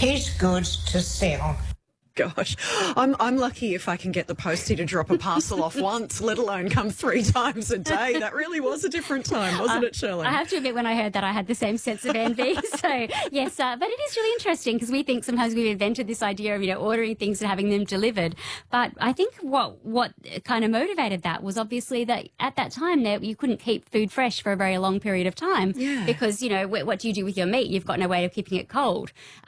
his goods to sell. Gosh, I'm lucky if I can get the postie to drop a parcel off once, let alone come 3 times a day. That really was a different time, wasn't it, Shirley? I have to admit, when I heard that, I had the same sense of envy. So, yes, but it is really interesting because we think sometimes we've invented this idea of, ordering things and having them delivered. But I think what kind of motivated that was obviously that at that time you couldn't keep food fresh for a very long period of time because, what do you do with your meat? You've got no way of keeping it cold.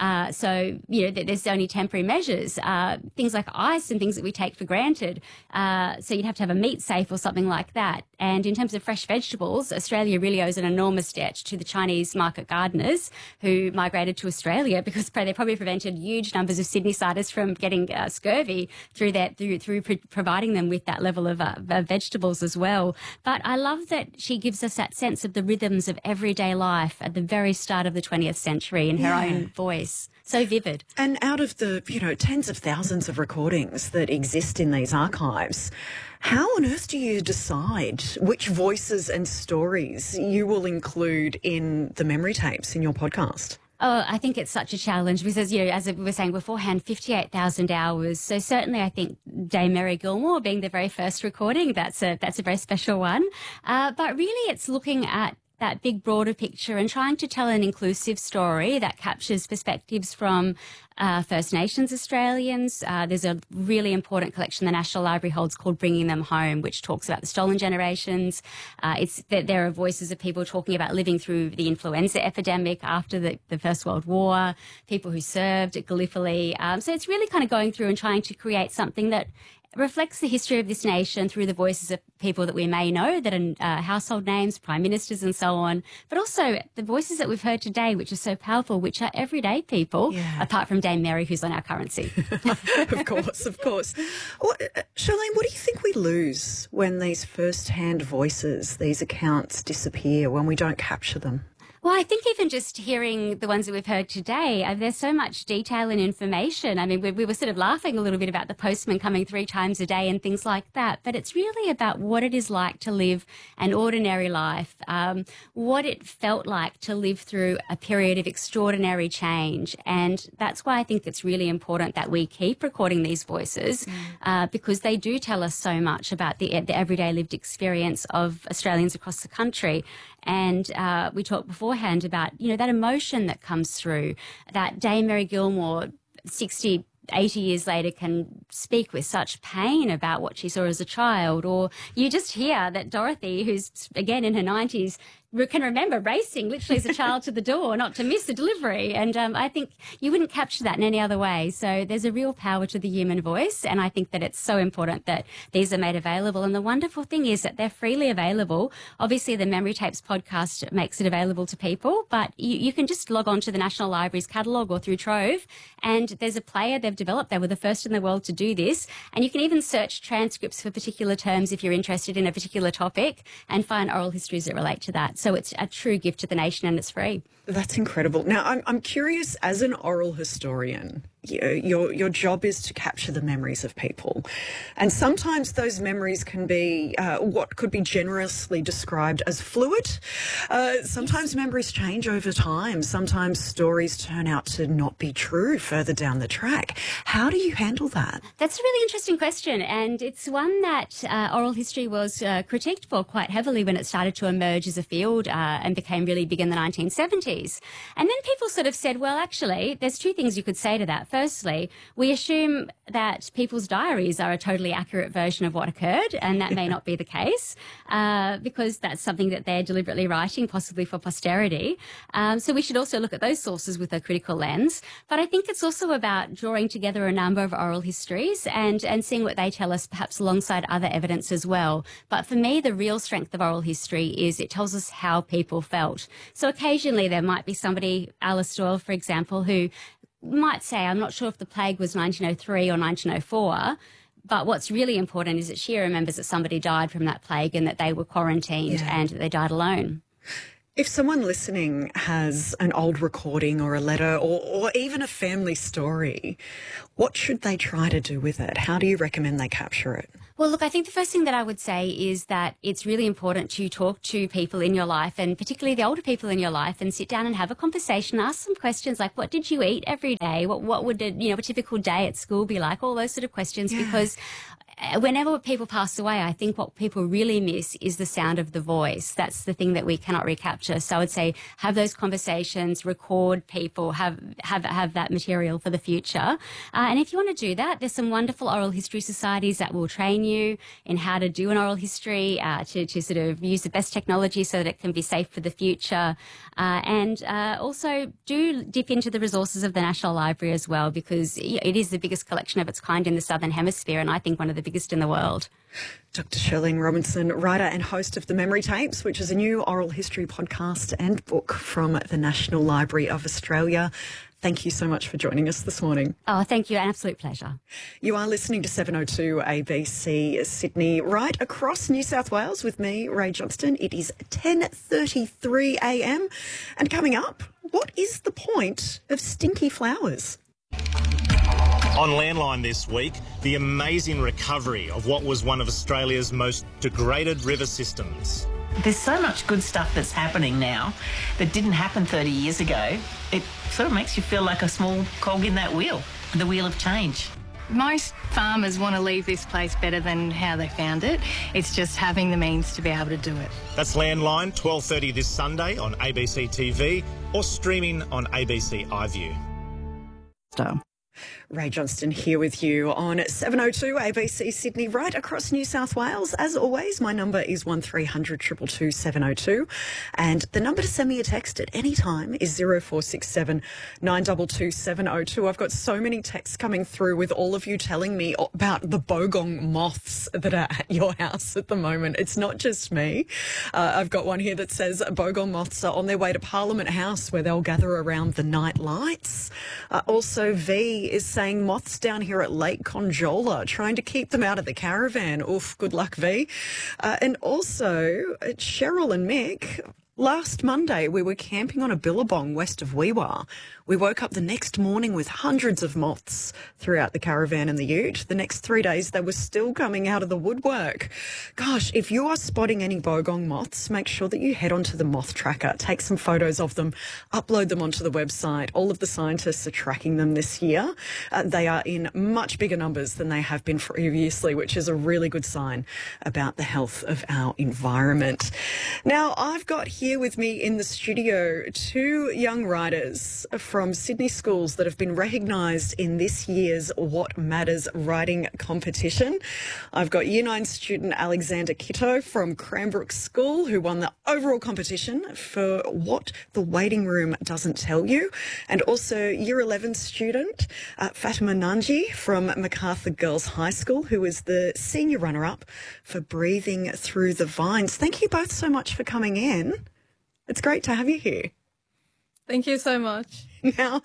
So, there's only temporary measures. Things like ice and things that we take for granted. So you'd have to have a meat safe or something like that. And in terms of fresh vegetables, Australia really owes an enormous debt to the Chinese market gardeners who migrated to Australia because they probably prevented huge numbers of Sydneysiders from getting scurvy through providing them with that level of vegetables as well. But I love that she gives us that sense of the rhythms of everyday life at the very start of the 20th century in her own voice. So vivid. And out of the, tens of thousands of recordings that exist in these archives, how on earth do you decide which voices and stories you will include in the memory tapes in your podcast? Oh, I think it's such a challenge because, as we were saying beforehand, 58,000 hours. So certainly I think Dame Mary Gilmore being the very first recording, that's a very special one. But really it's looking at that big broader picture and trying to tell an inclusive story that captures perspectives from First Nations Australians. There's a really important collection the National Library holds called Bringing Them Home, which talks about the stolen generations. There are voices of people talking about living through the influenza epidemic after the First World War, people who served at Gallipoli. So it's really kind of going through and trying to create something that reflects the history of this nation through the voices of people that we may know that are household names, prime ministers and so on, but also the voices that we've heard today, which are so powerful, which are everyday people, apart from Dame Mary, who's on our currency. Of course. Charlene, what do you think we lose when these first-hand voices, these accounts disappear, when we don't capture them? Well, I think even just hearing the ones that we've heard today, there's so much detail and information. I mean, we were sort of laughing a little bit about the postman coming 3 times a day and things like that, but it's really about what it is like to live an ordinary life, what it felt like to live through a period of extraordinary change. And that's why I think it's really important that we keep recording these voices because they do tell us so much about the everyday lived experience of Australians across the country. And we talked beforehand about, that emotion that comes through, that Dame Mary Gilmore, 80 years later, can speak with such pain about what she saw as a child. Or you just hear that Dorothy, who's, again, in her 90s, can remember racing literally as a child to the door, not to miss the delivery. And I think you wouldn't capture that in any other way. So there's a real power to the human voice. And I think that it's so important that these are made available. And the wonderful thing is that they're freely available. Obviously, the Memory Tapes podcast makes it available to people, but you can just log on to the National Library's catalogue or through Trove. And there's a player they've developed. They were the first in the world to do this. And you can even search transcripts for particular terms if you're interested in a particular topic and find oral histories that relate to that. So it's a true gift to the nation and it's free. That's incredible. Now, I'm curious, as an oral historian, your job is to capture the memories of people. And sometimes those memories can be what could be generously described as fluid. Sometimes memories change over time. Sometimes stories turn out to not be true further down the track. How do you handle that? That's a really interesting question. And it's one that oral history was critiqued for quite heavily when it started to emerge as a field and became really big in the 1970s. And then people sort of said, well, actually, there's 2 things you could say to that. Firstly, we assume that people's diaries are a totally accurate version of what occurred, and that may not be the case because that's something that they're deliberately writing, possibly for posterity. So we should also look at those sources with a critical lens. But I think it's also about drawing together a number of oral histories and seeing what they tell us, perhaps alongside other evidence as well. But for me, the real strength of oral history is it tells us how people felt. So occasionally there might be somebody, Alice Doyle, for example, who might say, I'm not sure if the plague was 1903 or 1904, but what's really important is that she remembers that somebody died from that plague and that they were quarantined and that they died alone. If someone listening has an old recording or a letter or even a family story, what should they try to do with it? How do you recommend they capture it? Well, look, I think the first thing that I would say is that it's really important to talk to people in your life, and particularly the older people in your life, and sit down and have a conversation, ask some questions like, what did you eat every day? What would a typical day at school be like? All those sort of questions, because whenever people pass away, I think what people really miss is the sound of the voice. That's the thing that we cannot recapture. So I would say have those conversations, record people, have that material for the future. And if you want to do that, there's some wonderful oral history societies that will train you in how to do an oral history, to sort of use the best technology so that it can be safe for the future. And also do dip into the resources of the National Library as well, because it is the biggest collection of its kind in the Southern Hemisphere, and I think one of the biggest in the world. Dr. Shirlene Robinson, writer and host of The Memory Tapes, which is a new oral history podcast and book from the National Library of Australia. Thank you so much for joining us this morning. Oh, thank you. An absolute pleasure. You are listening to 702 ABC Sydney, right across New South Wales with me, Ray Johnston. It is 10:33 a.m. And coming up, what is the point of stinky flowers? On Landline this week, the amazing recovery of what was one of Australia's most degraded river systems. There's so much good stuff that's happening now that didn't happen 30 years ago. It sort of makes you feel like a small cog in that wheel, the wheel of change. Most farmers want to leave this place better than how they found it. It's just having the means to be able to do it. That's Landline, 12:30 this Sunday on ABC TV or streaming on ABC iView. Ray Johnston here with you on 702 ABC Sydney, right across New South Wales. As always, my number is 1300 222 702, and the number to send me a text at any time is 0467 922 702. I've got so many texts coming through with all of you telling me about the bogong moths that are at your house at the moment. It's not just me. I've got one here that says bogong moths are on their way to Parliament House, where they'll gather around the night lights. Also, V is saying moths down here at Lake Conjola, trying to keep them out of the caravan. Oof, good luck, V. And also, Cheryl and Mick, last Monday we were camping on a billabong west of Wee-Waa. We woke up the next morning with hundreds of moths throughout the caravan and the ute. The next 3 days they were still coming out of the woodwork. Gosh, if you are spotting any bogong moths, make sure that you head onto the moth tracker, take some photos of them, upload them onto the website. All of the scientists are tracking them this year. They are in much bigger numbers than they have been previously, which is a really good sign about the health of our environment. Now, I've got here with me in the studio two young writers from Sydney schools that have been recognised in this year's What Matters writing competition. I've got Year 9 student Alexander Kitto from Cranbrook School, who won the overall competition for What the Waiting Room Doesn't Tell You, and also Year 11 student Fatima Nanji from MacArthur Girls High School, who is the senior runner-up for Breathing Through the Vines. Thank you both so much for coming in. It's great to have you here. Thank you so much. Now,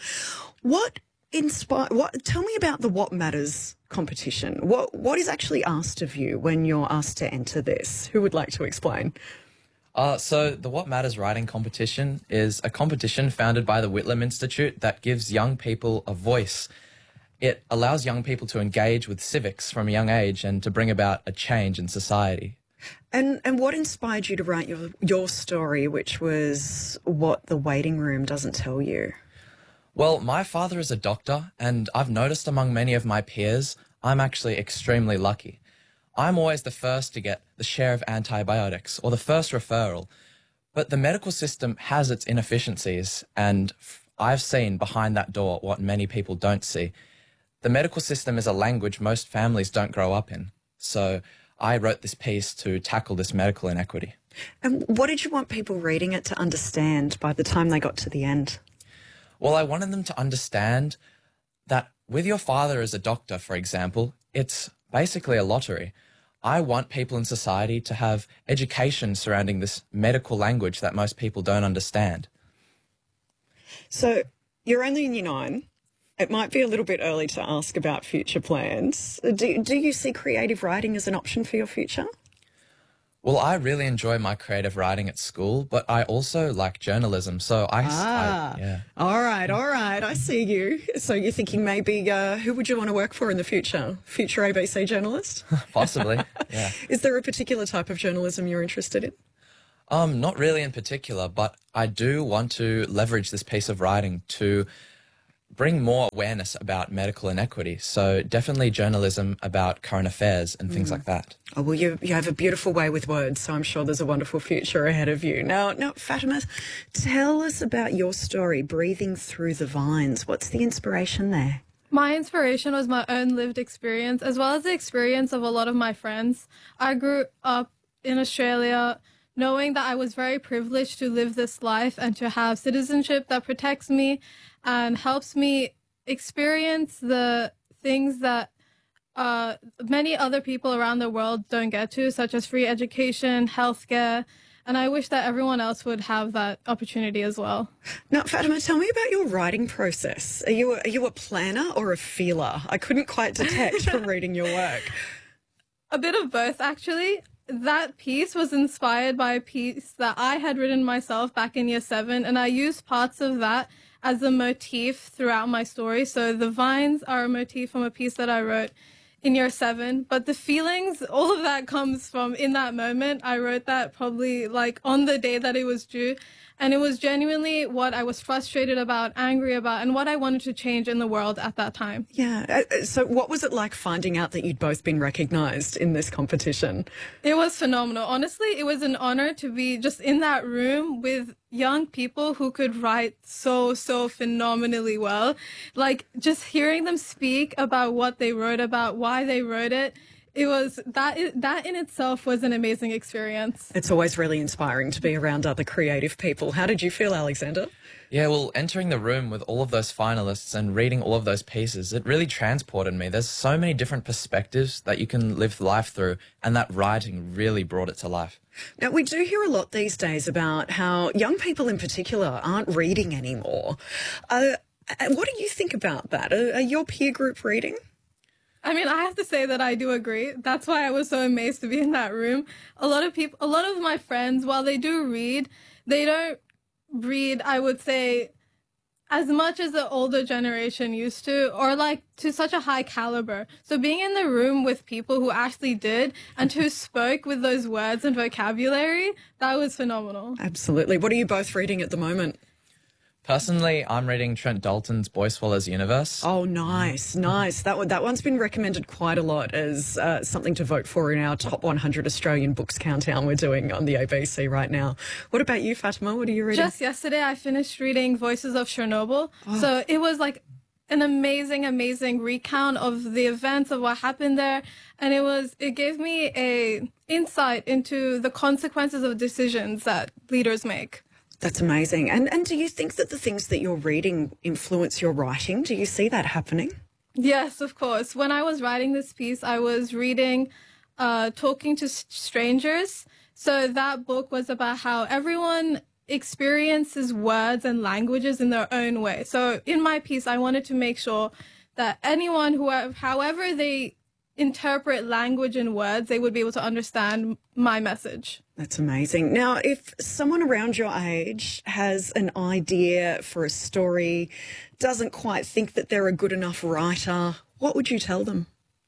tell me about the What Matters competition. What is actually asked of you when you're asked to enter this? Who would like to explain? So the What Matters writing competition is a competition founded by the Whitlam Institute that gives young people a voice. It allows young people to engage with civics from a young age and to bring about a change in society. And what inspired you to write your story, which was What the Waiting Room Doesn't Tell You? Well, my father is a doctor, and I've noticed among many of my peers, I'm actually extremely lucky. I'm always the first to get the share of antibiotics or the first referral, but the medical system has its inefficiencies, and I've seen behind that door what many people don't see. The medical system is a language most families don't grow up in, so I wrote this piece to tackle this medical inequity. And what did you want people reading it to understand by the time they got to the end? Well, I wanted them to understand that with your father as a doctor, for example, it's basically a lottery. I want people in society to have education surrounding this medical language that most people don't understand. So you're only in Year 9. It might be a little bit early to ask about future plans. Do you see creative writing as an option for your future? Well, I really enjoy my creative writing at school, but I also like journalism. So yeah. All right. I see you. So you're thinking maybe who would you want to work for in the future? Future ABC journalist? Possibly, yeah. Is there a particular type of journalism you're interested in? Not really in particular, but I do want to leverage this piece of writing to bring more awareness about medical inequity. So definitely journalism about current affairs and things like that. Oh, well, you have a beautiful way with words, so I'm sure there's a wonderful future ahead of you. Now, Fatima, tell us about your story, Breathing Through the Vines. What's the inspiration there? My inspiration was my own lived experience, as well as the experience of a lot of my friends. I grew up in Australia knowing that I was very privileged to live this life and to have citizenship that protects me and helps me experience the things that many other people around the world don't get to, such as free education, healthcare, and I wish that everyone else would have that opportunity as well. Now, Fatima, tell me about your writing process. Are you a planner or a feeler? I couldn't quite detect from reading your work. A bit of both, actually. That piece was inspired by a piece that I had written myself back in year 7, and I used parts of that as a motif throughout my story. So the vines are a motif from a piece that I wrote in year 7, but the feelings, all of that comes from in that moment. I wrote that probably like on the day that it was due, and it was genuinely what I was frustrated about, angry about, and what I wanted to change in the world at that time. Yeah. So what was it like finding out that you'd both been recognised in this competition? It was phenomenal. Honestly, it was an honor to be just in that room with young people who could write so phenomenally well. Like, just hearing them speak about what they wrote about, why they wrote it, it was that in itself was an amazing experience. It's always really inspiring to be around other creative people. How did you feel, Alexander? Yeah, well, entering the room with all of those finalists and reading all of those pieces, it really transported me. There's so many different perspectives that you can live life through, and that writing really brought it to life. Now, we do hear a lot these days about how young people in particular aren't reading anymore. What do you think about that? Are your peer group reading? I mean, I have to say that I do agree. That's why I was so amazed to be in that room. A lot of my friends, while they do read, they don't read, I would say, as much as the older generation used to, or like to such a high caliber. So being in the room with people who actually did and who spoke with those words and vocabulary, that was phenomenal. Absolutely. What are you both reading at the moment? Personally, I'm reading Trent Dalton's Boy Swallows Universe. Oh, nice. That one's been recommended quite a lot as something to vote for in our top 100 Australian books countdown we're doing on the ABC right now. What about you, Fatima? What are you reading? Just yesterday, I finished reading Voices of Chernobyl. Oh. So it was like an amazing recount of the events of what happened there, and it gave me a insight into the consequences of decisions that leaders make. That's amazing. And do you think that the things that you're reading influence your writing? Do you see that happening? Yes, of course. When I was writing this piece, I was reading Talking to Strangers. So that book was about how everyone experiences words and languages in their own way. So in my piece, I wanted to make sure that anyone, however they interpret language and words, they would be able to understand my message. That's amazing. Now, if someone around your age has an idea for a story, doesn't quite think that they're a good enough writer, what would you tell them?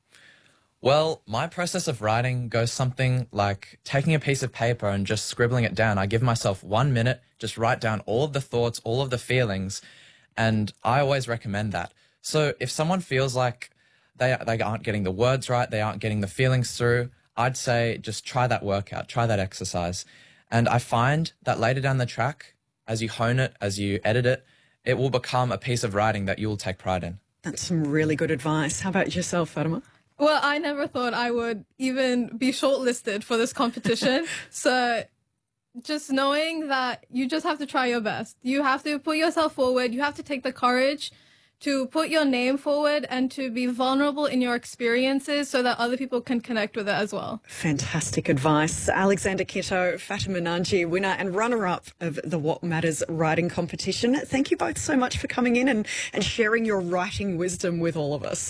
Well, my process of writing goes something like taking a piece of paper and just scribbling it down. I give myself 1 minute, just write down all of the thoughts, all of the feelings, and I always recommend that. So if someone feels like they aren't getting the words right, they aren't getting the feelings through, I'd say just try that workout, try that exercise. And I find that later down the track, as you hone it, as you edit it, it will become a piece of writing that you will take pride in. That's some really good advice. How about yourself, Fatima? Well, I never thought I would even be shortlisted for this competition. So just knowing that you just have to try your best. You have to put yourself forward. You have to take the courage to put your name forward and to be vulnerable in your experiences so that other people can connect with it as well. Fantastic advice. Alexander Kitto, Fatima Nanji, winner and runner-up of the What Matters writing competition. Thank you both so much for coming in and sharing your writing wisdom with all of us.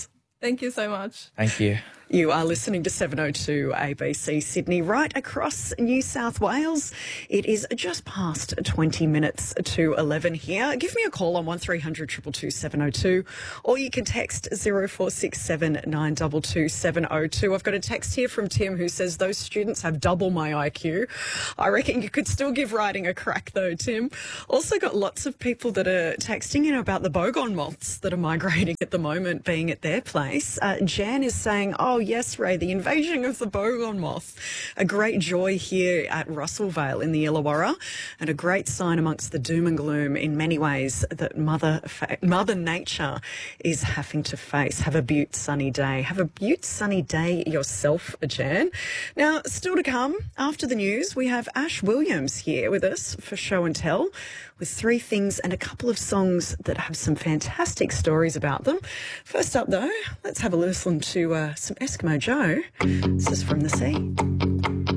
Thank you so much. Thank you. You are listening to 702 ABC Sydney, right across New South Wales. It is just past 20 minutes to 11 here. Give me a call on 1300 222 702, or you can text 0467 922 702. I've got a text here from Tim who says those students have double my IQ. I reckon you could still give writing a crack though, Tim. Also got lots of people that are texting in about the bogon moths that are migrating at the moment being at their place. Jan is saying, oh yes, Ray, the invasion of the bogon moth. A great joy here at Russellvale in the Illawarra, and a great sign amongst the doom and gloom in many ways that Mother Nature is having to face. Have a beaut sunny day. Have a beaut sunny day yourself, Jan. Now, still to come, after the news, we have Ash Williams here with us for Show and Tell, with 3 things and a couple of songs that have some fantastic stories about them. First up, though, let's have a listen to some Eskimo Joe. This is From the Sea.